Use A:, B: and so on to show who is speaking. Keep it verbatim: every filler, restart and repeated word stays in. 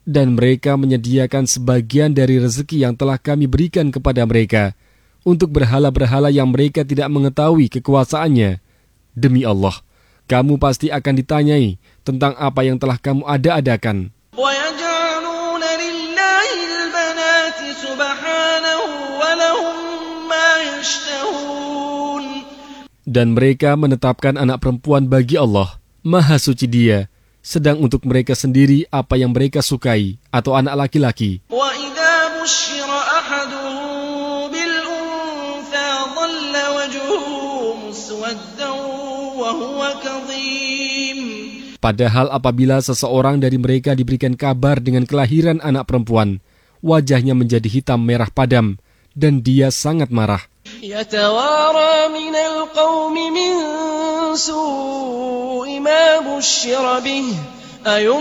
A: Dan mereka menyediakan sebagian dari rezeki yang telah kami berikan kepada mereka untuk berhala-berhala yang mereka tidak mengetahui kekuasaannya. Demi Allah, kamu pasti akan ditanyai tentang apa yang telah kamu ada-adakan. Dan mereka menetapkan anak perempuan bagi Allah, Maha Suci Dia, sedang untuk mereka sendiri apa yang mereka sukai, atau anak laki-laki. Padahal apabila seseorang dari mereka diberikan kabar dengan kelahiran anak perempuan, wajahnya menjadi hitam merah padam, dan dia sangat marah.
B: يتوارى من القوم من سوء ما بشر به